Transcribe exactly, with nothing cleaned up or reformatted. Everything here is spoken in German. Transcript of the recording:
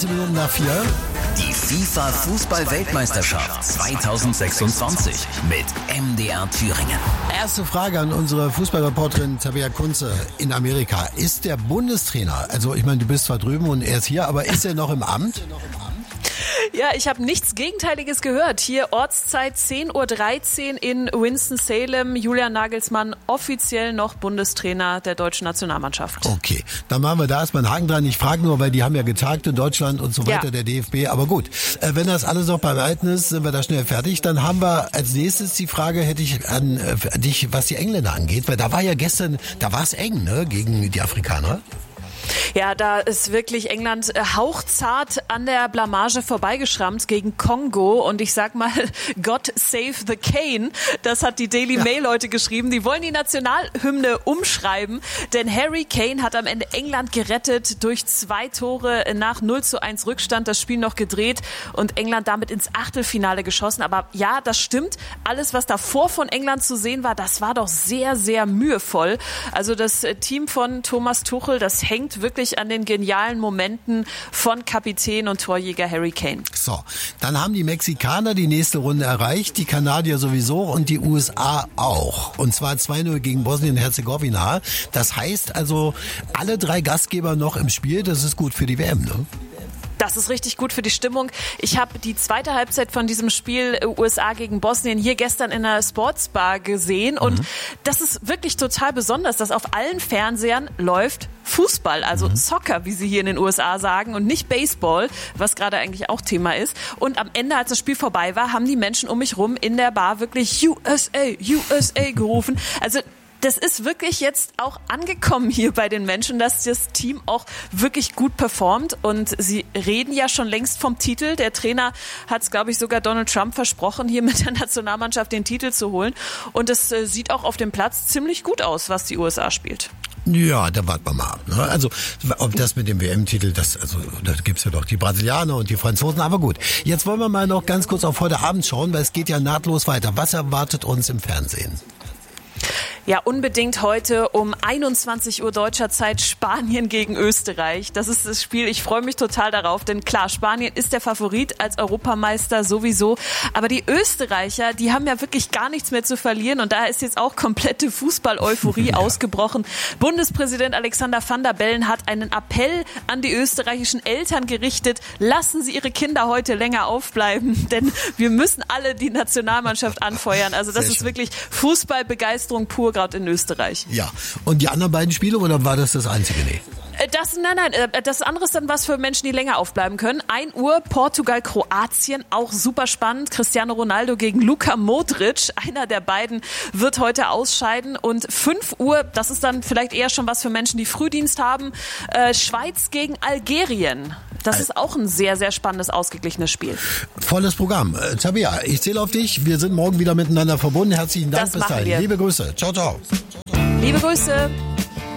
dreizehn Minuten nach vier. Die FIFA-Fußball-Weltmeisterschaft zweitausendsechsundzwanzig mit M D R Thüringen. Erste Frage an unsere Fußballreporterin Tabea Kunze in Amerika. Ist der Bundestrainer, also ich meine, du bist zwar drüben und er ist hier, aber ist er noch im Amt? Ja, ich habe nichts Gegenteiliges gehört. Hier Ortszeit zehn Uhr dreizehn in Winston-Salem. Julian Nagelsmann offiziell noch Bundestrainer der deutschen Nationalmannschaft. Okay, dann machen wir da erstmal einen Haken dran. Ich frage nur, weil die haben ja getagt in Deutschland und so weiter, ja. Der D F B. Aber gut, äh, wenn das alles noch beim Alten ist, sind wir da schnell fertig. Dann haben wir als nächstes die Frage, hätte ich an, äh, an dich, was die Engländer angeht. Weil da war ja gestern, da war es eng, ne, gegen die Afrikaner. Ja, da ist wirklich England hauchzart an der Blamage vorbeigeschrammt gegen Kongo. Und ich sag mal, God save the Kane. Das hat die Daily ja. Mail heute geschrieben. Die wollen die Nationalhymne umschreiben. Denn Harry Kane hat am Ende England gerettet durch zwei Tore nach null zu eins Rückstand. Das Spiel noch gedreht und England damit ins Achtelfinale geschossen. Aber ja, das stimmt. Alles, was davor von England zu sehen war, das war doch sehr, sehr mühevoll. Also das Team von Thomas Tuchel, das hängt wirklich an den genialen Momenten von Kapitän und Torjäger Harry Kane. So, dann haben die Mexikaner die nächste Runde erreicht, die Kanadier sowieso und die U S A auch. Und zwar zwei null gegen Bosnien-Herzegowina. Das heißt also, alle drei Gastgeber noch im Spiel, das ist gut für die W M, ne? Das ist richtig gut für die Stimmung. Ich habe die zweite Halbzeit von diesem Spiel U S A gegen Bosnien hier gestern in einer Sportsbar gesehen. Und mhm. das ist wirklich total besonders, dass auf allen Fernsehern läuft Fußball, also mhm. Soccer, wie sie hier in den U S A sagen, und nicht Baseball, was gerade eigentlich auch Thema ist. Und am Ende, als das Spiel vorbei war, haben die Menschen um mich rum in der Bar wirklich U S A, U S A gerufen. Also das ist wirklich jetzt auch angekommen hier bei den Menschen, dass das Team auch wirklich gut performt. Und sie reden ja schon längst vom Titel. Der Trainer hat es, glaube ich, sogar Donald Trump versprochen, hier mit der Nationalmannschaft den Titel zu holen. Und es äh, sieht auch auf dem Platz ziemlich gut aus, was die U S A spielt. Ja, da warten wir mal ab. Ne? Also, ob das mit dem W M-Titel, das, also, da gibt's ja doch die Brasilianer und die Franzosen. Aber gut, jetzt wollen wir mal noch ganz kurz auf heute Abend schauen, weil es geht ja nahtlos weiter. Was erwartet uns im Fernsehen? Ja, unbedingt heute um einundzwanzig Uhr deutscher Zeit Spanien gegen Österreich. Das ist das Spiel. Ich freue mich total darauf, denn klar, Spanien ist der Favorit als Europameister sowieso. Aber die Österreicher, die haben ja wirklich gar nichts mehr zu verlieren und da ist jetzt auch komplette Fußball-Euphorie ja. ausgebrochen. Bundespräsident Alexander Van der Bellen hat einen Appell an die österreichischen Eltern gerichtet. Lassen Sie Ihre Kinder heute länger aufbleiben, denn wir müssen alle die Nationalmannschaft anfeuern. Also das Sehr ist schön. Wirklich Fußballbegeisterung pur, gerade in Österreich. Ja, und die anderen beiden Spiele, oder war das das einzige? Nee. Das, nein, nein, das andere ist dann was für Menschen, die länger aufbleiben können. ein Uhr Portugal, Kroatien, auch super spannend. Cristiano Ronaldo gegen Luka Modric, einer der beiden wird heute ausscheiden. Und fünf Uhr, das ist dann vielleicht eher schon was für Menschen, die Frühdienst haben. Äh, Schweiz gegen Algerien. Das ist auch ein sehr, sehr spannendes, ausgeglichenes Spiel. Volles Programm. Äh, Tabea, ich zähle auf dich. Wir sind morgen wieder miteinander verbunden. Herzlichen Dank. Das bis dahin. Wir. Liebe Grüße. Ciao, ciao. Liebe Grüße.